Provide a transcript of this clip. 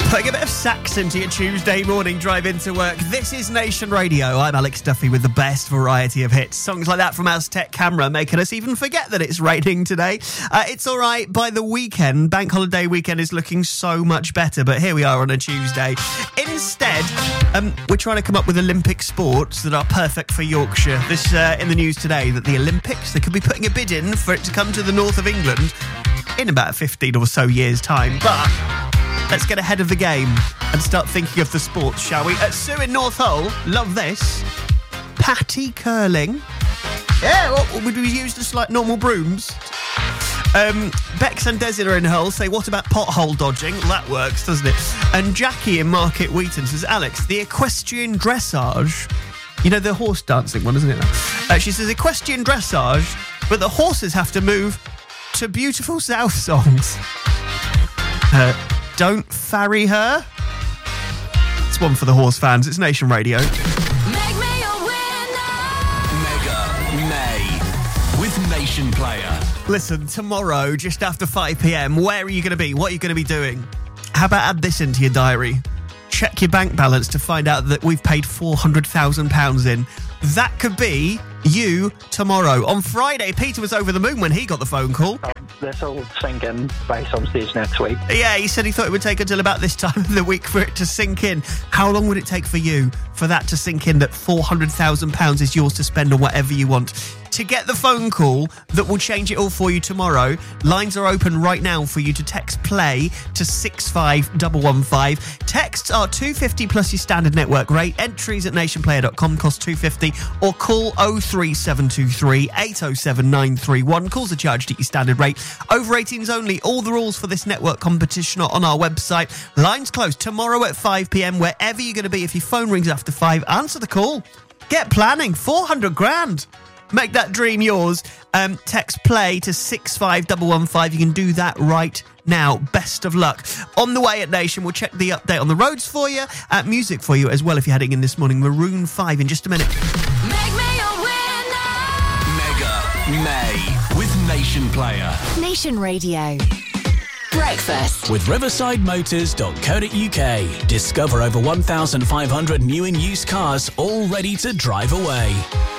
Putting a bit of sax into your Tuesday morning drive into work. This is Nation Radio. I'm Alex Duffy with the best variety of hits. Songs like that from Aztec Camera making us even forget that it's raining today. It's all right. By the weekend, bank holiday weekend is looking so much better. But here we are on a Tuesday. Instead, we're trying to come up with Olympic sports that are perfect for Yorkshire. This in the news today that the Olympics, they could be putting a bid in for it to come to the north of England in about 15 or so years' time. But let's get ahead of the game and start thinking of the sports, shall we? At Sue in North Hull, love this. Patty curling. Yeah, well, would we use just like normal brooms? Bex and Desi are in Hull say, what about pothole dodging? Well, that works, doesn't it? And Jackie in Market Wheaton says, Alex, the equestrian dressage, you know, the horse dancing one, isn't it? She says, equestrian dressage, but the horses have to move to beautiful South songs. Don't farry her. It's one for the horse fans. It's Nation Radio. Make me a winner. Mega May with Nation Player. Listen, tomorrow, just after 5 p.m, where are you going to be? What are you going to be doing? How about add this into your diary? Check your bank balance to find out that we've paid £400,000 in. That could be you tomorrow. On Friday, Peter was over the moon when he got the phone call. This will sink in by some stage next week. Yeah, he said he thought it would take until about this time of the week for it to sink in. How long would it take for you for that to sink in, that £400,000 is yours to spend on whatever you want? To get the phone call that will change it all for you tomorrow, lines are open right now for you to text play to 65115. Texts are £2.50 plus your standard network rate. Entries at nationplayer.com cost £2.50 or call 03723 807 931. Calls are charged at your standard rate. Over 18s only. All the rules for this network competition are on our website. Lines closed tomorrow at 5 p.m. Wherever you're going to be, if your phone rings after 5, answer the call. Get planning. 400 grand. Make that dream yours. Text play to 65115. You can do that right now. Best of luck. On the way at Nation, we'll check the update on the roads for you. Music for you as well if you're heading in this morning. Maroon 5 in just a minute. Make me a winner. Mega May with Nation Player. Nation Radio. Breakfast. With riversideMotors.co.uk. Discover over 1,500 new and used cars all ready to drive away.